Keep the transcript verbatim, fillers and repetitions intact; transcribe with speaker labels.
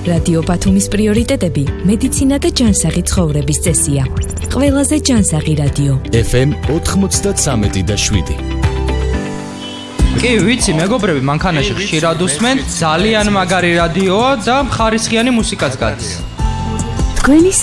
Speaker 1: რადიო ბათუმის პრიორიტეტები მედიცინა და ჯანსაღი ცხოვრების წესია. ყველაზე ჯანსაღი რადიო.
Speaker 2: ეფ ემ ოთხმოცდათსამეტი და შვიდი.
Speaker 3: კი, ვიცი, მეგობრები, მანქანაში ხშირად უსმენ, ძალიან მაგარი რადიოა და ხარისხიანი მუსიკაც გადის.
Speaker 1: თქვენი